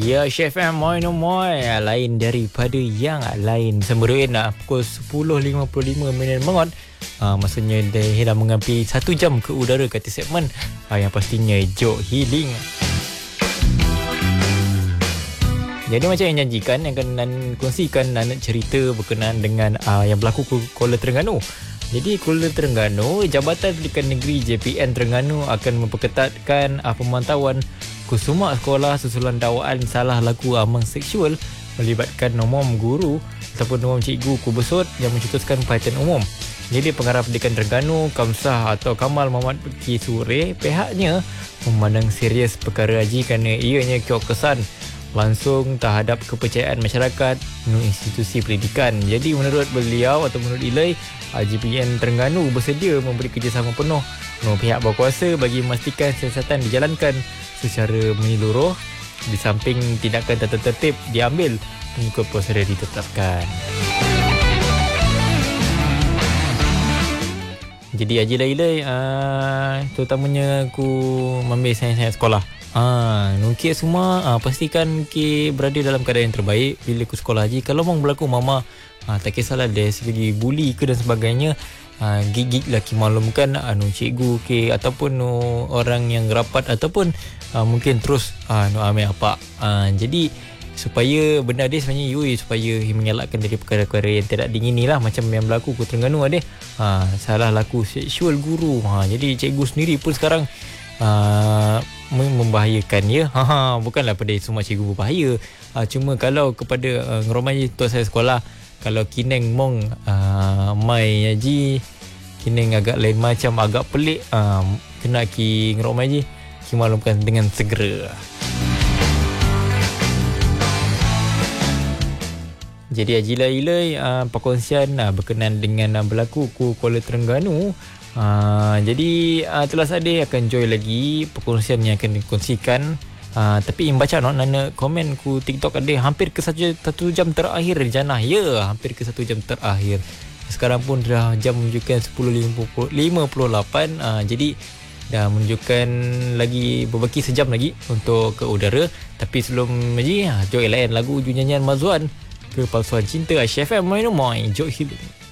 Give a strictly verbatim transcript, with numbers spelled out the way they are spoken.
Ya, Chef M, moi no moi. Lain daripada yang lain. Bersama Ruin nak pukul sepuluh lima puluh lima minit mengot. Uh, maksudnya dia dah mengambil satu jam ke udara kata segmen uh, yang pastinya Jok Healing. Jadi macam yang janjikan, yang akan nan kongsikan nan cerita berkenaan dengan uh, yang berlaku ke Kuala Terengganu. Jadi Kuala Terengganu, Jabatan Pendidikan Negeri J P N Terengganu akan memperketatkan uh, pemantauan kusumak sekolah susulan dakwaan salah laku amang seksual melibatkan nomom guru ataupun nomom cikgu kubesut yang mencetuskan perhatian umum. Jadi Pengarah Pendidikan Terengganu, Kamsah atau Kamal Muhammad Beki Sure, pihaknya memandang serius perkara haji kerana ianya kiok kesan langsung terhadap kepercayaan masyarakat menurut institusi pendidikan. Jadi menurut beliau atau menurut Ilai, J P N Terengganu bersedia memberi kerjasama penuh dengan pihak berkuasa bagi memastikan siasatan dijalankan secara menyeluruh di samping tindakan tata tertib diambil mengikut prosedur ditetapkan. Jadi Haji Lailai uh, terutamanya aku mengambil sains-sains sekolah. Ah, nukir semua ah, pastikan ke berada dalam keadaan yang terbaik bila ke sekolah haji. Kalau memang berlaku mama ah, tak kisahlah dari segi buli ke dan sebagainya, ah, gig-gig lah maklumkan anu cikgu ke ataupun no, orang yang rapat ataupun ah, mungkin terus ah, no ambil apa. Ah, jadi supaya benda dia sebenarnya yui supaya mengelakkan dari perkara-perkara yang tidak diingini lah macam yang berlaku ke Terengganu ada. Ah, salah laku seksual guru. Ah, jadi cikgu sendiri pun sekarang Uh, membahayakan ya. Ha ha, bukanlah pada semua cikgu berbahaya. Uh, cuma kalau kepada uh, ngeromai tuan saya sekolah, kalau kineng mong uh, mai haji kineng agak lain macam agak pelik, uh, kena ki ngeromai haji ki maklumkan dengan segera. Jadi Haji Lailai uh, perkongsian uh, berkenaan dengan uh, berlaku ku Kuala Terengganu. Uh, jadi uh, telah saya akan join lagi perkongsian yang akan dikongsikan. Uh, tapi yang baca no, nana komen ku TikTok ada hampir ke satu, satu jam terakhir di Janah. Ya, hampir ke satu jam terakhir. Sekarang pun dah jam menunjukkan sepuluh lima puluh lapan. Uh, jadi dah menunjukkan lagi berbaki sejam lagi untuk ke udara. Tapi sebelum lagi uh, join lain lagu uju nyanyian Mazwan Kepalsuan Cinta Chef M, main rumah Jok Healing.